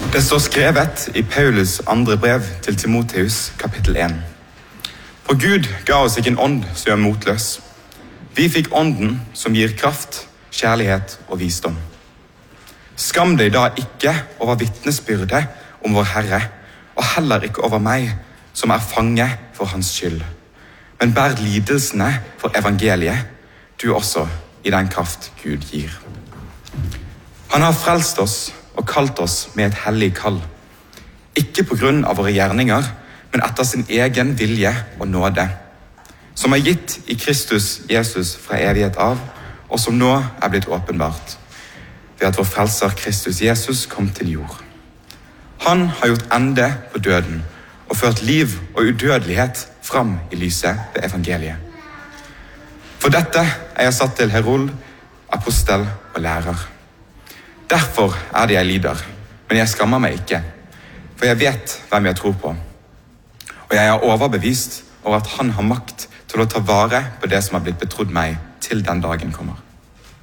Det står skrevet i Paulus andre brev til Timotheus, kapittel 1. For Gud ga oss ikke en ånd som er motløs. Vi fikk ånden som gir kraft, kjærlighet og visdom. Skam deg da ikke over vitnesbyrdet om vår Herre, og heller ikke over meg, som er fange for hans skyld. Men bær lidelsene for evangeliet, du også, i den kraft Gud gir. Han har frelst oss og kalt oss med et hellig kall. Ikke på grunn av våre gjerninger, men etter sin egen vilje og nåde, som er gitt i Kristus Jesus fra evighet av, og som nå er blitt åpenbart, ved at vår frelser Kristus Jesus kom til jord. Han har gjort ende på døden, og ført liv og udødelighet fram i lyset ved evangeliet. For dette er jeg satt til herold, apostel og lærer. Derfor er det jeg lider, men jeg skammer meg ikke, for jeg vet hvem jeg tror på. Og jeg er overbevist over at han har makt til å ta vare på det som har blitt betrodd meg til den dagen kommer.